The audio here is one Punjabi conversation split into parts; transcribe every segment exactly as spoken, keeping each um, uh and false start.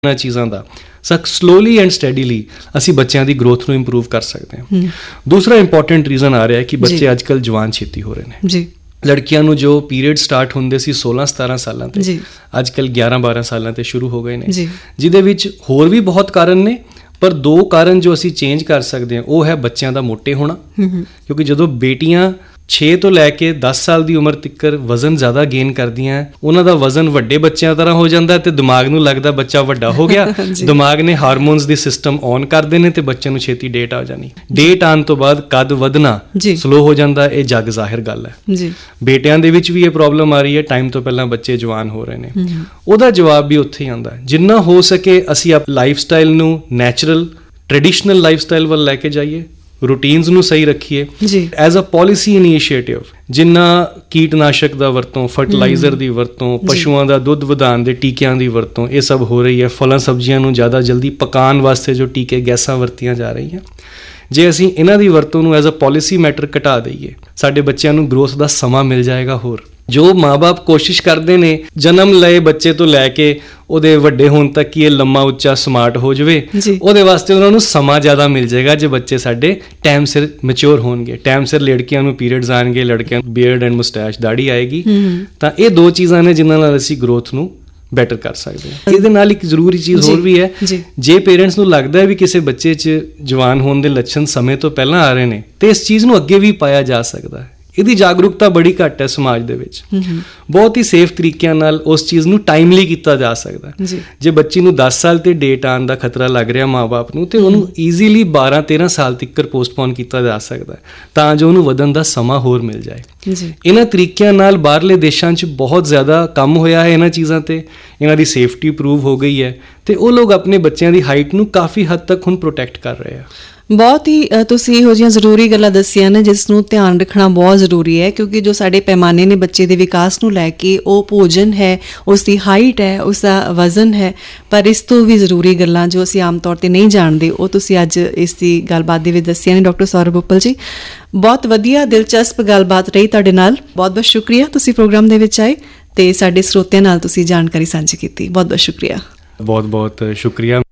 ਇਹਨਾਂ ਚੀਜ਼ਾਂ ਦਾ ਸਕ ਸਲੋਲੀ ਐਂਡ ਸਟੈਡੀਲੀ ਅਸੀਂ ਬੱਚਿਆਂ ਦੀ ਗਰੋਥ ਨੂੰ ਇੰਪਰੂਵ ਕਰ ਸਕਦੇ ਹਾਂ। ਦੂਸਰਾ ਇੰਪੋਰਟੈਂਟ ਰੀਜ਼ਨ ਆ ਰਿਹਾ ਕਿ ਬੱਚੇ ਅੱਜ ਕੱਲ੍ਹ ਜਵਾਨ ਛੇਤੀ ਹੋ ਰਹੇ ਨੇ ਜੀ। ਲੜਕੀਆਂ ਨੂੰ ਜੋ ਪੀਰੀਅਡ ਸਟਾਰਟ ਹੁੰਦੇ ਸੀ ਸੋਲਾਂ ਸਤਾਰਾਂ ਸਾਲਾਂ 'ਤੇ ਅੱਜ ਕੱਲ੍ਹ ਗਿਆਰਾਂ ਬਾਰਾਂ ਸਾਲਾਂ 'ਤੇ ਸ਼ੁਰੂ ਹੋ ਗਏ ਨੇ, ਜਿਹਦੇ ਵਿੱਚ ਹੋਰ ਵੀ ਬਹੁਤ ਕਾਰਨ ਨੇ, ਪਰ ਦੋ ਕਾਰਨ ਜੋ ਅਸੀਂ ਚੇਂਜ ਕਰ ਸਕਦੇ ਹਾਂ ਉਹ ਹੈ ਬੱਚਿਆਂ ਦਾ ਮੋਟੇ ਹੋਣਾ, ਕਿਉਂਕਿ ਜਦੋਂ ਬੇਟੀਆਂ ਛੇ ਤੋਂ ਲੈ ਕੇ ਦਸ ਸਾਲ ਦੀ ਉਮਰ ਤੱਕ ਵਜ਼ਨ ਜ਼ਿਆਦਾ ਗੇਨ ਕਰਦੀਆਂ, ਉਹਨਾਂ ਦਾ ਵਜ਼ਨ ਵੱਡੇ ਬੱਚਿਆਂ ਤਰ੍ਹਾਂ ਹੋ ਜਾਂਦਾ ਅਤੇ ਦਿਮਾਗ ਨੂੰ ਲੱਗਦਾ ਬੱਚਾ ਵੱਡਾ ਹੋ ਗਿਆ। ਦਿਮਾਗ ਨੇ ਹਾਰਮੋਨਸ ਦੀ ਸਿਸਟਮ ਔਨ ਕਰਦੇ ਨੇ ਅਤੇ ਬੱਚੇ ਨੂੰ ਛੇਤੀ ਡੇਟ ਆ ਜਾਣੀ। ਡੇਟ ਆਉਣ ਤੋਂ ਬਾਅਦ ਕੱਦ ਵਧਣਾ ਸਲੋ ਹੋ ਜਾਂਦਾ, ਇਹ ਜੱਗ ਜ਼ਾਹਿਰ ਗੱਲ ਹੈ। ਬੇਟਿਆਂ ਦੇ ਵਿੱਚ ਵੀ ਇਹ ਪ੍ਰੋਬਲਮ ਆ ਰਹੀ ਹੈ, ਟਾਈਮ ਤੋਂ ਪਹਿਲਾਂ ਬੱਚੇ ਜਵਾਨ ਹੋ ਰਹੇ ਨੇ। ਉਹਦਾ ਜਵਾਬ ਵੀ ਉੱਥੇ ਹੀ ਆਉਂਦਾ, ਜਿੰਨਾ ਹੋ ਸਕੇ ਅਸੀਂ ਆਪ ਲਾਈਫ ਸਟਾਈਲ ਨੂੰ ਨੈਚੁਰਲ ਟ੍ਰੈਡੀਸ਼ਨਲ ਲਾਈਫ ਸਟਾਈਲ ਵੱਲ ਲੈ ਕੇ ਜਾਈਏ, ਰੂਟੀਨਸ ਨੂੰ ਸਹੀ ਰੱਖੀਏ ਐਜ਼ ਅ ਪੋਲਿਸੀ ਇਨੀਸ਼ੀਏਟਿਵ। ਜਿੰਨਾ ਕੀਟਨਾਸ਼ਕ ਦਾ ਵਰਤੋਂ, ਫਰਟੀਲਾਈਜ਼ਰ ਦੀ ਵਰਤੋਂ, ਪਸ਼ੂਆਂ ਦਾ ਦੁੱਧ ਵਧਾਉਣ ਦੇ ਟੀਕਿਆਂ ਦੀ ਵਰਤੋਂ, ਇਹ ਸਭ ਹੋ ਰਹੀ ਹੈ। ਫਲਾਂ ਸਬਜ਼ੀਆਂ ਨੂੰ ਜ਼ਿਆਦਾ ਜਲਦੀ ਪਕਾਉਣ ਵਾਸਤੇ ਜੋ ਟੀਕੇ ਗੈਸਾਂ ਵਰਤੀਆਂ ਜਾ ਰਹੀਆਂ, ਜੇ ਅਸੀਂ ਇਹਨਾਂ ਦੀ ਵਰਤੋਂ ਨੂੰ ਐਜ਼ ਅ ਪੋਲਿਸੀ ਮੈਟਰ ਘਟਾ ਦਈਏ, ਸਾਡੇ ਬੱਚਿਆਂ ਨੂੰ ਗਰੋਥ ਦਾ ਸਮਾਂ ਮਿਲ ਜਾਏਗਾ। ਹੋਰ ਜੋ ਮਾਂ-ਬਾਪ ਕੋਸ਼ਿਸ਼ ਕਰਦੇ ਨੇ ਜਨਮ ਲਏ ਬੱਚੇ ਤੋਂ ਲੈ ਕੇ ਉਹਦੇ ਵੱਡੇ ਹੋਣ ਤੱਕ ਕਿ ਇਹ ਲੰਮਾ ਉੱਚਾ ਸਮਾਰਟ ਹੋ ਜਾਵੇ, ਉਹਦੇ ਵਾਸਤੇ ਉਹਨਾਂ ਨੂੰ ਸਮਾਂ ਜ਼ਿਆਦਾ ਮਿਲ ਜਾਏਗਾ ਜੇ ਬੱਚੇ ਸਾਡੇ ਟਾਈਮ ਸਿਰ ਮੈਚਿਓਰ ਹੋਣਗੇ। ਟਾਈਮ ਸਿਰ ਲੜਕੀਆਂ ਨੂੰ ਪੀਰੀਅਡਸ ਆਉਣਗੇ, ਲੜਕਿਆਂ ਨੂੰ ਬੀਅਰਡ ਐਂਡ ਮੁਸਟੈਚ ਦਾੜੀ ਆਏਗੀ। ਤਾਂ ਇਹ ਦੋ ਚੀਜ਼ਾਂ ਨੇ ਜਿਨ੍ਹਾਂ ਨਾਲ ਅਸੀਂ ਗਰੋਥ ਨੂੰ ਬੈਟਰ ਕਰ ਸਕਦੇ ਹਾਂ। ਇਹਦੇ ਨਾਲ ਇੱਕ ਜ਼ਰੂਰੀ ਚੀਜ਼ ਹੋਰ ਵੀ ਹੈ, ਜੇ ਪੇਰੈਂਟਸ ਨੂੰ ਲੱਗਦਾ ਹੈ ਵੀ ਕਿਸੇ ਬੱਚੇ 'ਚ ਜਵਾਨ ਹੋਣ ਦੇ ਲੱਛਣ ਸਮੇਂ ਤੋਂ ਪਹਿਲਾਂ ਆ ਰਹੇ ਨੇ ਤੇ ਇਸ ਚੀਜ਼ ਨੂੰ ਅੱਗੇ ਵੀ ਪਾਇਆ ਜਾ ਸਕਦਾ ਹੈ। ਇਹਦੀ ਜਾਗਰੂਕਤਾ ਬੜੀ ਘੱਟ ਹੈ ਸਮਾਜ ਦੇ ਵਿੱਚ। ਬਹੁਤ ਹੀ ਸੇਫ ਤਰੀਕਿਆਂ ਨਾਲ ਉਸ ਚੀਜ਼ ਨੂੰ ਟਾਈਮਲੀ ਕੀਤਾ ਜਾ ਸਕਦਾ। ਜੇ ਬੱਚੀ ਨੂੰ ਦਸ ਸਾਲ ਤੇ ਡੇਟ ਆਉਣ ਦਾ ਖਤਰਾ ਲੱਗ ਰਿਹਾ ਮਾਂ ਬਾਪ ਨੂੰ, ਤੇ ਉਹਨੂੰ ਈਜ਼ੀਲੀ ਬਾਰਾਂ ਤੇਰਾਂ ਸਾਲ ਤੱਕ ਪੋਸਟਪੋਨ ਕੀਤਾ ਜਾ ਸਕਦਾ ਤਾਂ ਜੋ ਉਹਨੂੰ ਵਧਣ ਦਾ ਸਮਾਂ ਹੋਰ ਮਿਲ ਜਾਏ। ਇਹਨਾਂ ਤਰੀਕਿਆਂ ਨਾਲ ਬਾਹਰਲੇ ਦੇਸ਼ਾਂ 'ਚ ਬਹੁਤ ਜ਼ਿਆਦਾ ਕੰਮ ਹੋਇਆ ਹੈ ਇਹਨਾਂ ਚੀਜ਼ਾਂ 'ਤੇ, ਇਹਨਾਂ ਦੀ ਸੇਫਟੀ ਪ੍ਰੂਵ ਹੋ ਗਈ ਹੈ ਅਤੇ ਉਹ ਲੋਕ ਆਪਣੇ ਬੱਚਿਆਂ ਦੀ ਹਾਈਟ ਨੂੰ ਕਾਫੀ ਹੱਦ ਤੱਕ ਹੁਣ ਪ੍ਰੋਟੈਕਟ ਕਰ ਰਹੇ ਆ। ਬਹੁਤ ਹੀ ਤੁਸੀਂ ਇਹੋ ਜਿਹੀਆਂ ਜ਼ਰੂਰੀ ਗੱਲਾਂ ਦੱਸੀਆਂ ਨੇ ਜਿਸ ਨੂੰ ਧਿਆਨ ਰੱਖਣਾ ਬਹੁਤ ਜ਼ਰੂਰੀ ਹੈ, ਕਿਉਂਕਿ ਜੋ ਸਾਡੇ ਪੈਮਾਨੇ ਨੇ ਬੱਚੇ ਦੇ ਵਿਕਾਸ ਨੂੰ ਲੈ ਕੇ, ਉਹ ਭੋਜਨ ਹੈ, ਉਸ ਦੀ ਹਾਈਟ ਹੈ, ਉਸ ਦਾ ਵਜ਼ਨ ਹੈ, ਪਰ ਇਸ ਤੋਂ ਵੀ ਜ਼ਰੂਰੀ ਗੱਲਾਂ ਜੋ ਅਸੀਂ ਆਮ ਤੌਰ 'ਤੇ ਨਹੀਂ ਜਾਣਦੇ ਉਹ ਤੁਸੀਂ ਅੱਜ ਇਸ ਦੀ ਗੱਲਬਾਤ ਦੇ ਵਿੱਚ ਦੱਸੀਆਂ ਨੇ। ਡਾਕਟਰ ਸੌਰਵ ਉੱਪਲ ਜੀ, ਬਹੁਤ ਵਧੀਆ ਦਿਲਚਸਪ ਗੱਲਬਾਤ ਰਹੀ ਤੁਹਾਡੇ ਨਾਲ। ਬਹੁਤ ਬਹੁਤ ਸ਼ੁਕਰੀਆ ਤੁਸੀਂ ਪ੍ਰੋਗਰਾਮ ਦੇ ਵਿੱਚ ਆਏ ਅਤੇ ਸਾਡੇ ਸਰੋਤਿਆਂ ਨਾਲ ਤੁਸੀਂ ਜਾਣਕਾਰੀ ਸਾਂਝੀ ਕੀਤੀ। ਬਹੁਤ ਬਹੁਤ ਸ਼ੁਕਰੀਆ। ਬਹੁਤ ਬਹੁਤ ਸ਼ੁਕਰੀਆ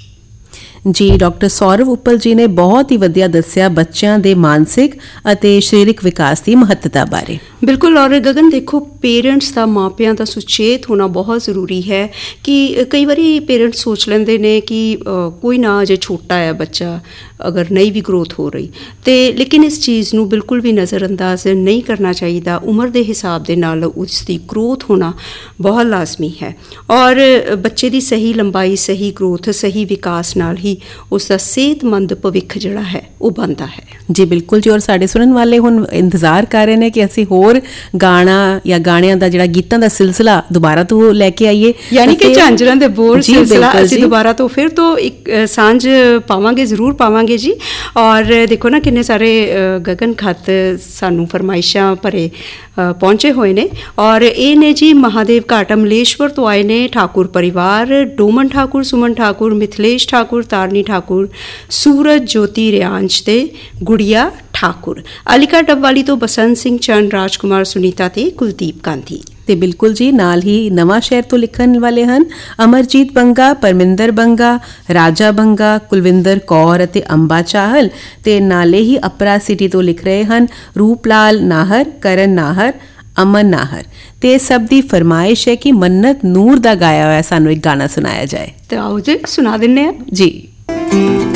ਜੀ। ਡਾਕਟਰ ਸੌਰਵ ਉੱਪਲ ਜੀ ਨੇ ਬਹੁਤ ਹੀ ਵਧੀਆ ਦੱਸਿਆ ਬੱਚਿਆਂ ਦੇ ਮਾਨਸਿਕ ਅਤੇ ਸਰੀਰਕ ਵਿਕਾਸ ਦੀ ਮਹੱਤਤਾ ਬਾਰੇ। ਬਿਲਕੁਲ। ਔਰ ਗਗਨ ਦੇਖੋ, ਪੇਰੈਂਟਸ ਦਾ, ਮਾਪਿਆਂ ਦਾ ਸੁਚੇਤ ਹੋਣਾ ਬਹੁਤ ਜ਼ਰੂਰੀ ਹੈ ਕਿ ਕਈ ਵਾਰੀ ਪੇਰੈਂਟਸ ਸੋਚ ਲੈਂਦੇ ਨੇ ਕਿ ਕੋਈ ਨਾ, ਅਜੇ ਛੋਟਾ ਹੈ ਬੱਚਾ, ਅਗਰ ਨਹੀਂ ਵੀ ਗਰੋਥ ਹੋ ਰਹੀ ਅਤੇ ਲੇਕਿਨ ਇਸ ਚੀਜ਼ ਨੂੰ ਬਿਲਕੁਲ ਵੀ ਨਜ਼ਰਅੰਦਾਜ਼ ਨਹੀਂ ਕਰਨਾ ਚਾਹੀਦਾ। ਉਮਰ ਦੇ ਹਿਸਾਬ ਦੇ ਨਾਲ ਉਸ ਦੀ ਗਰੋਥ ਹੋਣਾ ਬਹੁਤ ਲਾਜ਼ਮੀ ਹੈ ਔਰ ਬੱਚੇ ਦੀ ਸਹੀ ਲੰਬਾਈ, ਸਹੀ ਗਰੋਥ, ਸਹੀ ਵਿਕਾਸ ਨਾਲ ਹੀ ਉਸ ਦਾ ਸਿਹਤਮੰਦ ਭਵਿੱਖ ਜਿਹੜਾ ਹੈ ਉਹ ਬਣਦਾ ਹੈ। ਜੀ ਬਿਲਕੁਲ ਜੀ। ਔਰ ਸਾਡੇ ਸੁਣਨ ਵਾਲੇ ਹੁਣ ਇੰਤਜ਼ਾਰ ਕਰ ਰਹੇ ਨੇ ਕਿ ਅਸੀਂ ਹੋਰ ਗਾਣਾ ਜਾਂ ਗਾਣਿਆਂ ਦਾ ਜਿਹੜਾ ਗੀਤਾਂ ਦਾ ਸਿਲਸਿਲਾ ਦੁਬਾਰਾ ਤੋਂ ਲੈ ਕੇ ਆਈਏ, ਯਾਨੀ ਕਿ ਝਾਂਜਰਾਂ ਦੇ ਬੋਲ ਸਿਲਸਿਲਾ ਅਸੀਂ ਦੁਬਾਰਾ ਤੋਂ ਫਿਰ ਤੋਂ ਇੱਕ ਸਾਂਝ ਪਾਵਾਂਗੇ, ਜ਼ਰੂਰ ਪਾਵਾਂਗੇ ਜੀ। ਔਰ ਦੇਖੋ ਨਾ ਕਿੰਨੇ ਸਾਰੇ ਗਗਨ ਖੱਤ ਸਾਨੂੰ ਫਰਮਾਇਸ਼ਾਂ ਭਰੇ ਪਹੁੰਚੇ ਹੋਏ ਨੇ ਔਰ ਇਹ ਨੇ ਜੀ ਮਹਾਦੇਵ ਘਾਟ ਅਮਲੇਸ਼ਵਰ ਤੋਂ ਆਏ ਨੇ ਠਾਕੁਰ ਪਰਿਵਾਰ, ਡੋਮਨ ਠਾਕੁਰ, ਸੁਮਨ ਠਾਕੁਰ, ਮਿਥਲੇਸ਼ ਠਾਕੁਰ, ਤਾਰਨੀ ਠਾਕੁਰ, ਸੂਰਜ ਜੋਤੀ ਰਿਆਂਚ ਤੇ ਗੁੜੀਆ ਠਾਕੁਰ। ਅਲੀਕਾ ਡੱਬਵਾਲੀ ਤੋਂ ਬਸੰਤ ਸਿੰਘ ਚੰਦ, ਰਾਜਕੁਮਾਰ, ਸੁਨੀਤਾ ਤੇ ਕੁਲਦੀਪ ਗਾਂਧੀ। ਤੇ ਬਿਲਕੁਲ ਜੀ, ਨਾਲ ਹੀ ਨਵਾਂ ਸ਼ਹਿਰ ਤੋਂ ਲਿਖਣ ਵਾਲੇ ਹਨ ਅਮਰਜੀਤ ਬੰਗਾ, ਪਰਮਿੰਦਰ ਬੰਗਾ, ਰਾਜਾ ਬੰਗਾ, ਕੁਲਵਿੰਦਰ ਕੌਰ ਅਤੇ ਅੰਬਾ ਚਾਹਲ। ਤੇ ਨਾਲੇ ਹੀ ਅਪਰਾ ਸਿਟੀ ਤੋਂ ਲਿਖ ਰਹੇ ਹਨ ਰੂਪਲਾਲ ਨਾਹਰ, ਕਰਨ ਨਾਹਰ, ਅਮਨ ਨਾਹਰ। ਤੇ ਸਭ ਦੀ ਫਰਮਾਇਸ਼ ਹੈ ਕਿ ਮੰਨਤ ਨੂਰ ਦਾ ਗਾਇਆ ਹੋਇਆ ਸਾਨੂੰ ਇੱਕ ਗਾਣਾ ਸੁਣਾਇਆ ਜਾਏ। ਤੇ ਆਓ ਜੀ ਸੁਣਾ ਦਿੰਦੇ ਹਾਂ ਜੀ।